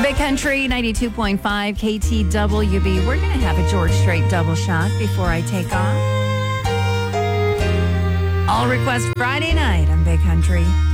Big Country 92.5 KTWB. We're going to have a George Strait double shot before I take off. All Request Friday night on Big Country.